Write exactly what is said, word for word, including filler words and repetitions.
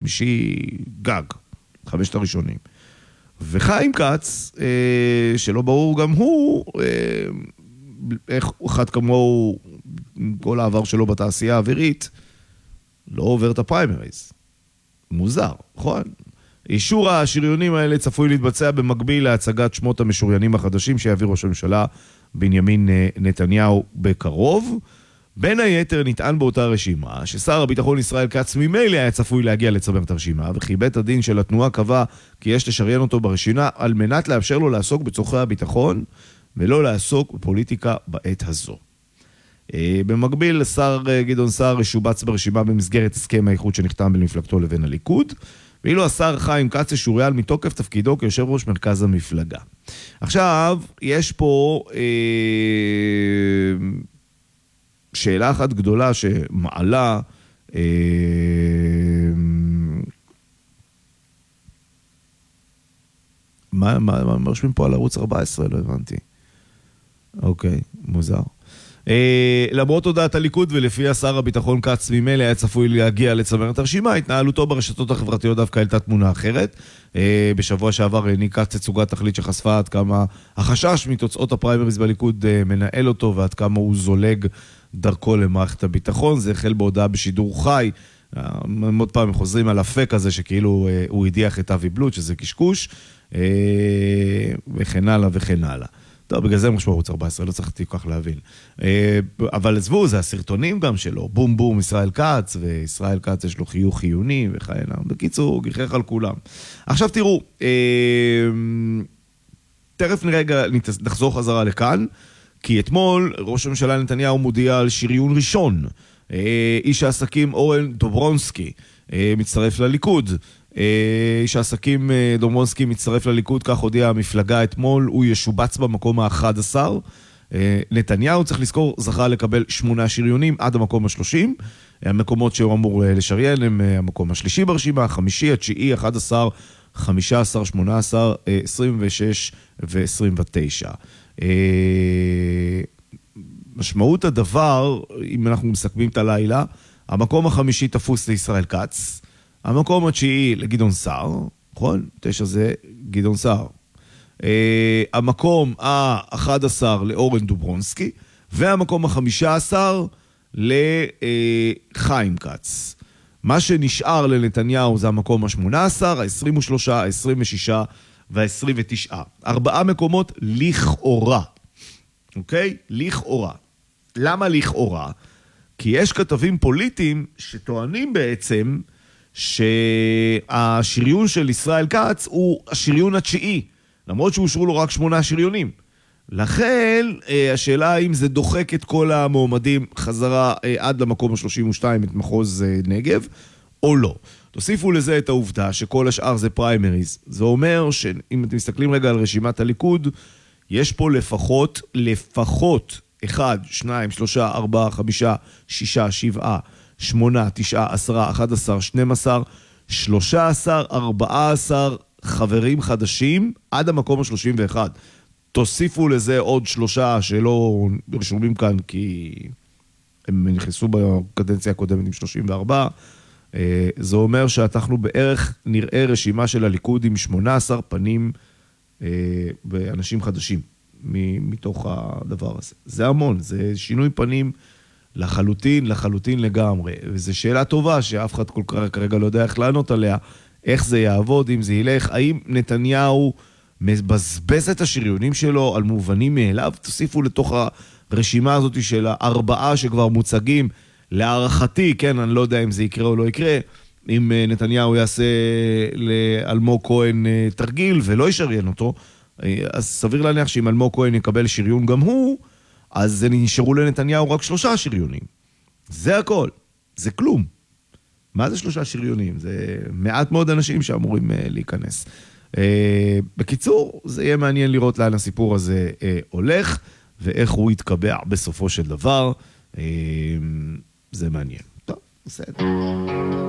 חמישי גג, חמשת הראשונים. וחיים כץ, אה, שלא ברור גם הוא, אה, איך אחד כמוהו, כל העבר שלו בתעשייה האווירית, לא עובר את הפריימריז. מוזר, נכון? אישור השריונים האלה צפוי להתבצע במקביל להצגת שמות המשוריינים החדשים שיעביר ראש הממשלה בנימין נתניהו בקרוב. בין היתר נטען באותה רשימה ששר הביטחון ישראל כץ ממילא היה צפוי להגיע לצבר את הרשימה, וכי בית הדין של התנועה קבע כי יש לשריין אותו ברשימה על מנת לאפשר לו לעסוק בצורכי הביטחון ולא לעסוק בפוליטיקה בעת הזו. במקביל, שר גדעון סער שובץ ברשימה במסגרת הסכם האיחוד שנחתם בין מפלגתו לבין הליכוד, ואילו השר חיים כץ שוריין מתוקף תפקידו כיושב ראש מרכז המפלגה. עכשיו, יש פה אה, שאלה אחת גדולה שמעלה אה, מה, מה, מה מרשמים פה על ערוץ ארבע עשרה? לא הבנתי. אוקיי, מוזר. Uh, למרות הודעת הליכוד ולפי השר הביטחון כץ ממילא היה צפוי להגיע לצמרת הרשימה, התנהלותו ברשתות החברתיות דווקא העלתה תמונה אחרת. Uh, בשבוע שעבר העניק כץ תצוגת תכלית שחשפה עד כמה החשש מתוצאות הפריימריז בליכוד uh, מנהל אותו ועד כמה הוא זולג דרכו למערכת הביטחון. זה החל בהודעה בשידור חי, uh, עוד פעם חוזרים על הפק הזה שכאילו uh, הוא הדיח את אבי בלוט, שזה קשקוש, uh, וכן הלאה וכן הלאה. טוב, בגלל זה משמע ערוץ ארבע עשרה, לא צריך כל כך להבין. אבל עזבו, זה הסרטונים גם שלו, בום בום ישראל כץ, וישראל כץ יש לו חיוך חיוני וכאלה. בקיצור, גיחך על כולם. עכשיו תראו, תכף נרגע נחזור חזרה לכאן, כי אתמול ראש הממשלה נתניהו מודיע על שריון ראשון. איש העסקים אורן דוברונסקי מצטרף לליכוד. איש העסקים דוברונסקי מצטרף לליכוד, כך הודיעה המפלגה אתמול, הוא ישובץ במקום ה-אחד עשר. נתניהו, צריך לזכור, זכה לקבל שמונה שריונים עד המקום ה-שלושים. המקומות שהוא אמור לשריין הם המקום השלישי ברשימה, החמישי, התשיעי, אחד עשר, חמישה עשר, שמונה עשר, עשרים ושש ו-עשרים ותשע. משמעות הדבר, אם אנחנו מסכמים את הלילה, המקום החמישי תפוס לישראל כץ, המקום התשיעי לגדעון סער, נכון? תשע זה גדעון סער. Uh, המקום ה-אחד עשר לאורן דוברונסקי, והמקום ה-חמישה עשר לחיים כץ. מה שנשאר לנתניהו זה המקום ה-שמונה עשר, ה-עשרים ושלוש, ה-עשרים ושש וה-עשרים ותשע. ארבעה מקומות לכאורה. אוקיי? לכאורה. למה לכאורה? כי יש כתבים פוליטיים שטוענים בעצם שהשריון של ישראל כץ הוא השריון התשיעי, למרות שאושרו לו רק שמונה שריונים. לכן, השאלה האם זה דוחק את כל המועמדים חזרה עד למקום ה-שלושים ושתיים, את מחוז נגב, או לא. תוסיפו לזה את העובדה שכל השאר זה פריימריז. זה אומר שאם אתם מסתכלים רגע על רשימת הליכוד, יש פה לפחות, לפחות, אחד, שניים, שלושה, ארבעה, חמישה, שישה, שבעה, שמונה, תשעה, עשרה, אחד עשר, שנים עשר, שלושה עשר, ארבעה עשר חברים חדשים עד המקום ה-שלושים ואחת. תוסיפו לזה עוד שלושה שלא רשומים כאן כי הם נכנסו בקדנציה הקודמת עם שלושים וארבע. זה אומר שאנחנו בערך נראה רשימה של הליכוד עם שמונה עשר פנים באנשים חדשים מתוך הדבר הזה. זה המון, זה שינוי פנים לחלוטין, לחלוטין לגמרי. וזו שאלה טובה שאף אחד כל כך כרגע לא יודע איך לענות עליה, איך זה יעבוד, אם זה ילך, האם נתניהו מבזבז את השריונים שלו על מובנים מאליו? תוסיפו לתוך הרשימה הזאת של הארבעה שכבר מוצגים, להערכתי, כן, אני לא יודע אם זה יקרה או לא יקרה, אם נתניהו יעשה לאלמוג כהן תרגיל ולא ישריין אותו, אז סביר להניח שאם אלמוג כהן יקבל שריון גם הוא, אז נשארו לנתניהו רק שלושה שריונים. זה הכל. זה כלום. מה זה שלושה שריונים? זה מעט מאוד אנשים שאמורים להיכנס. בקיצור, זה יהיה מעניין לראות לאן הסיפור הזה הולך, ואיך הוא יתקבע בסופו של דבר. זה מעניין. טוב, בסדר.